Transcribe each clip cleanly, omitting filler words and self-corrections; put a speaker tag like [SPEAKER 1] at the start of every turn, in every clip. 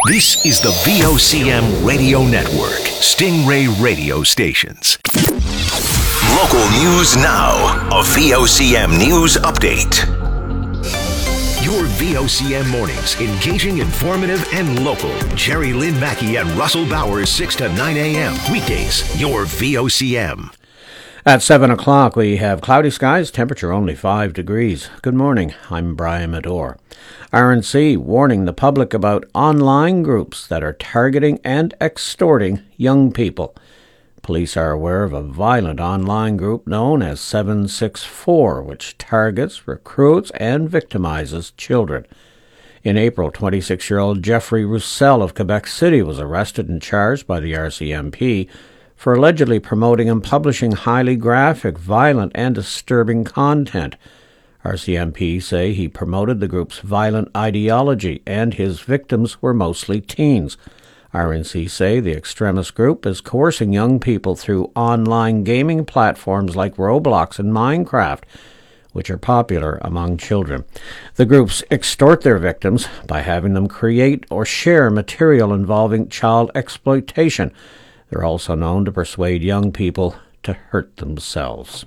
[SPEAKER 1] This is the VOCM Radio Network, Stingray Radio Stations. Local news now. A VOCM news update. Your VOCM mornings, engaging, informative, and local. Jerry Lynn Mackey and Russell Bowers, 6 to 9 a.m. Weekdays, your VOCM.
[SPEAKER 2] At 7 o'clock, we have cloudy skies, temperature only 5 degrees. Good morning, I'm Brian Medore. RNC warning the public about online groups that are targeting and extorting young people. Police are aware of a violent online group known as 764, which targets, recruits, and victimizes children. In April, 26-year-old Jeffrey Roussel of Quebec City was arrested and charged by the RCMP for allegedly promoting and publishing highly graphic, violent, and disturbing content. RCMP say he promoted the group's violent ideology, and his victims were mostly teens. RNC say the extremist group is coercing young people through online gaming platforms like Roblox and Minecraft, which are popular among children. The groups extort their victims by having them create or share material involving child exploitation. They're also known to persuade young people to hurt themselves.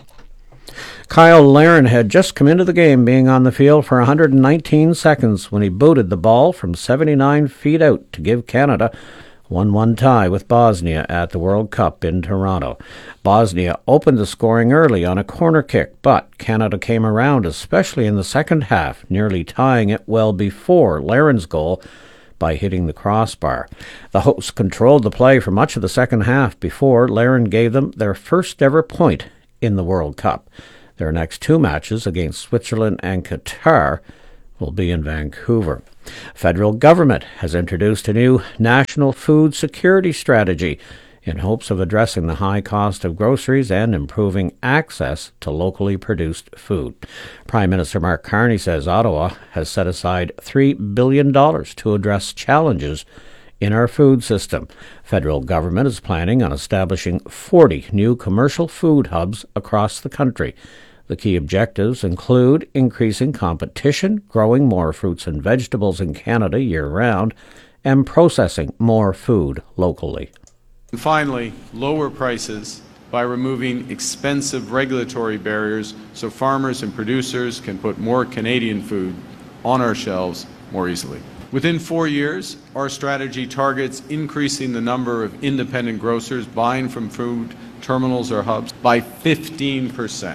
[SPEAKER 2] Kyle Larin had just come into the game, being on the field for 119 seconds when he booted the ball from 79 feet out to give Canada a 1-1 tie with Bosnia at the World Cup in Toronto. Bosnia opened the scoring early on a corner kick, but Canada came around, especially in the second half, nearly tying it well before Larin's goal by hitting the crossbar. The hosts controlled the play for much of the second half before Larin gave them their first ever point in the World Cup. Their next two matches against Switzerland and Qatar will be in Vancouver. Federal government has introduced a new national food security strategy in hopes of addressing the high cost of groceries and improving access to locally produced food. Prime Minister Mark Carney says Ottawa has set aside $3 billion to address challenges in our food system. Federal government is planning on establishing 40 new commercial food hubs across the country. The key objectives include increasing competition, growing more fruits and vegetables in Canada year-round, and processing more food locally.
[SPEAKER 3] And finally, lower prices by removing expensive regulatory barriers so farmers and producers can put more Canadian food on our shelves more easily. Within 4 years, our strategy targets increasing the number of independent grocers buying from food terminals or hubs by 15%.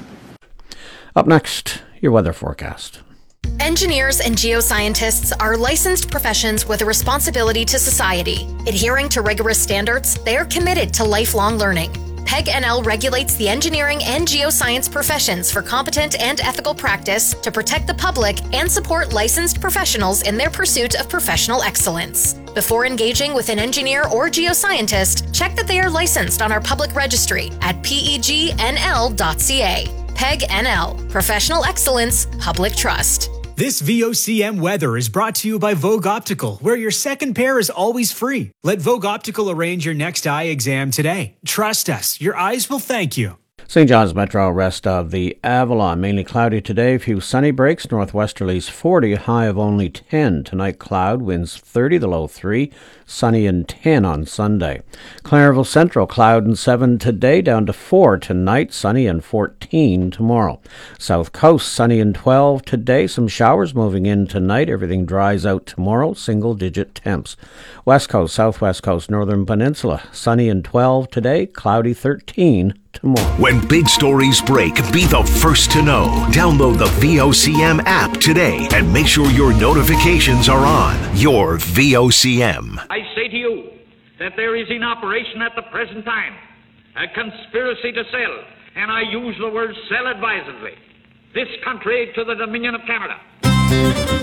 [SPEAKER 2] Up next, your weather forecast.
[SPEAKER 4] Engineers and geoscientists are licensed professions with a responsibility to society. Adhering to rigorous standards, they are committed to lifelong learning. PEG-NL regulates the engineering and geoscience professions for competent and ethical practice to protect the public and support licensed professionals in their pursuit of professional excellence. Before engaging with an engineer or geoscientist, check that they are licensed on our public registry at pegnl.ca. PEG-NL, Professional Excellence, Public Trust.
[SPEAKER 5] This VOCM weather is brought to you by Vogue Optical, where your second pair is always free. Let Vogue Optical arrange your next eye exam today. Trust us, your eyes will thank you.
[SPEAKER 2] St. John's Metro, rest of the Avalon. Mainly cloudy today, few sunny breaks, northwesterlies 40, high of only 10. Tonight cloud, winds 30, the low 3, sunny and 10 on Sunday. Clairville Central, cloud and 7 today, down to 4 tonight, sunny and 14 tomorrow. South Coast, sunny and 12 today, some showers moving in tonight, everything dries out tomorrow, single-digit temps. West Coast, Southwest Coast, Northern Peninsula, sunny and 12 today, cloudy 13 tomorrow.
[SPEAKER 1] When big stories break, be the first to know. Download the VOCM app today and make sure your notifications are on. Your VOCM.
[SPEAKER 6] I say to you that there is in operation at the present time a conspiracy to sell, and I use the word sell advisedly, this country to the Dominion of Canada.